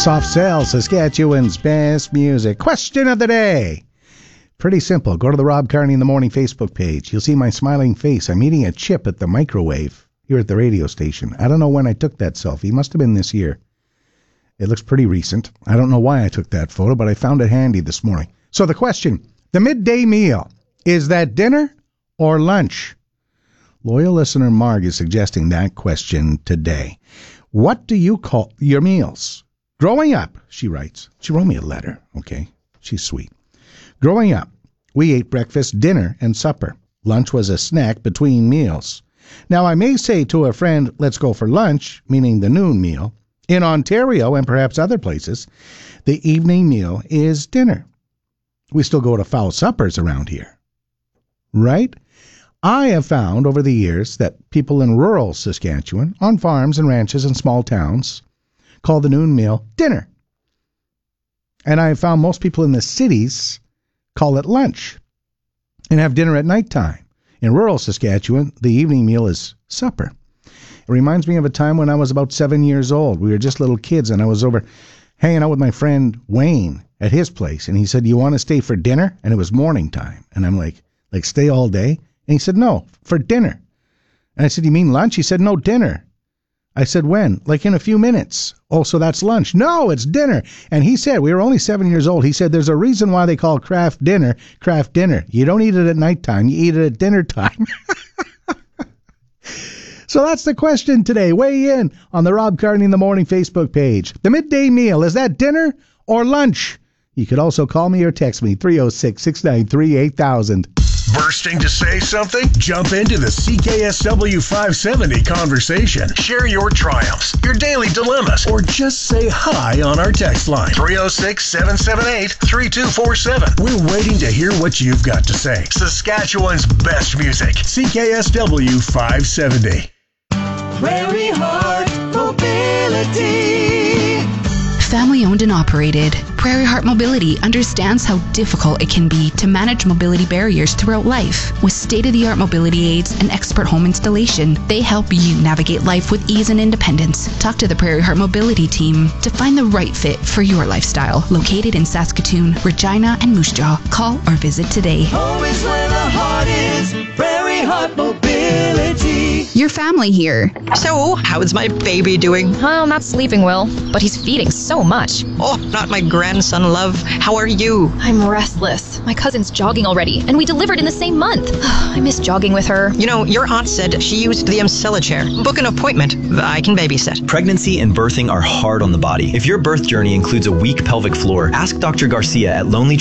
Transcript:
Soft Cell, Saskatchewan's best music. Question of the day. Pretty simple. Go to the Rob Carney in the Morning Facebook page. You'll see my smiling face. I'm eating a chip at the microwave here at the radio station. I don't know when I took that selfie. Must have been this year. It looks pretty recent. I don't know why I took that photo, but I found it handy this morning. So the question, the midday meal, is that dinner or lunch? Loyal listener Marg is suggesting that question today. What do you call your meals? Growing up, she writes. She wrote me a letter, okay? She's sweet. Growing up, we ate breakfast, dinner, and supper. Lunch was a snack between meals. Now, I may say to a friend, let's go for lunch, meaning the noon meal. In Ontario, and perhaps other places, the evening meal is dinner. We still go to foul suppers around here. Right? I have found over the years that people in rural Saskatchewan, on farms and ranches and small towns, call the noon meal dinner. And I have found most people in the cities call it lunch and have dinner at nighttime. In rural Saskatchewan, the evening meal is supper. It reminds me of a time when I was about 7 years old. We were just little kids, and I was over hanging out with my friend Wayne at his place, and he said, you want to stay for dinner? And it was morning time. And I'm like stay all day? And he said, no, for dinner. And I said, you mean lunch? He said, no, dinner. I said, when? Like in a few minutes. Oh, so that's lunch. No, it's dinner. And he said, we were only 7 years old. He said, there's a reason why they call craft dinner. You don't eat it at nighttime. You eat it at dinner time. So that's the question today. Weigh in on the Rob Carney in the Morning Facebook page. The midday meal, is that dinner or lunch? You could also call me or text me, 306-693-8000. Bursting to say something? Jump into the CKSW 570 conversation. Share your triumphs, your daily dilemmas, or just say hi on our text line. 306-778-3247. We're waiting to hear what you've got to say. Saskatchewan's best music. CKSW 570. Prairie Heart Mobility. Family owned and operated, Prairie Heart Mobility understands how difficult it can be to manage mobility barriers throughout life. With state-of-the-art mobility aids and expert home installation, they help you navigate life with ease and independence. Talk to the Prairie Heart Mobility team to find the right fit for your lifestyle. Located in Saskatoon, Regina, and Moose Jaw. Call or visit today. Home is where the heart is. Prairie Heart Mobility. Your family here. So, how's my baby doing? Well, not sleeping well, but he's feeding so much. Oh, not my grandson, love. How are you? I'm restless. My cousin's jogging already, and we delivered in the same month. I miss jogging with her. You know, your aunt said she used the Emsella chair. Book an appointment. I can babysit. Pregnancy and birthing are hard on the body. If your birth journey includes a weak pelvic floor, ask Dr. Garcia at Lonely